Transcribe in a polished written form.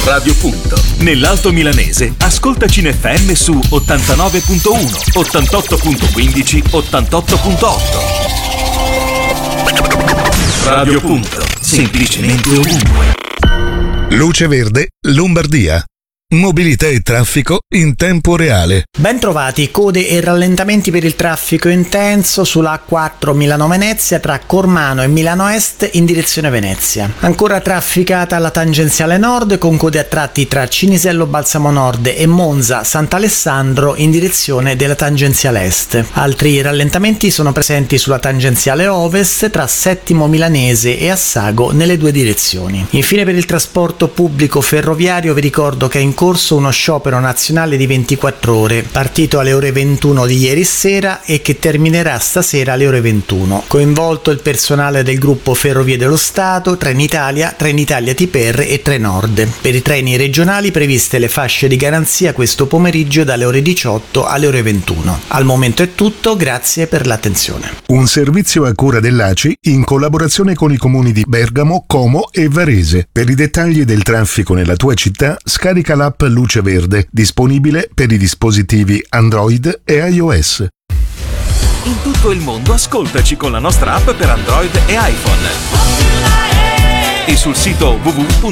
Radio Punto. Nell'Alto Milanese, ascoltaci in FM su 89.1, 88.15, 88.8. Radio Punto. Semplicemente ovunque. Luce Verde, Lombardia. Mobilità e traffico in tempo reale. Ben trovati, code e rallentamenti per il traffico intenso sulla A4 Milano-Venezia tra Cormano e Milano Est in direzione Venezia. Ancora trafficata la tangenziale nord con code a tratti tra Cinisello Balsamo Nord e Monza Sant'Alessandro in direzione della tangenziale est. Altri rallentamenti sono presenti sulla tangenziale ovest tra Settimo Milanese e Assago nelle due direzioni. Infine per il trasporto pubblico ferroviario vi ricordo che è in corso uno sciopero nazionale di 24 ore, partito alle ore 21 di ieri sera e che terminerà stasera alle ore 21. Coinvolto il personale del gruppo Ferrovie dello Stato, Trenitalia, Trenitalia TPR e Trenord. Per i treni regionali previste le fasce di garanzia questo pomeriggio dalle ore 18 alle ore 21. Al momento è tutto, grazie per l'attenzione. Un servizio a cura dell'ACI in collaborazione con i comuni di Bergamo, Como e Varese. Per i dettagli del traffico nella tua città, scarica l'app Luce Verde, disponibile per i dispositivi Android e iOS. In tutto il mondo ascoltaci con la nostra app per Android e iPhone. E sul sito www.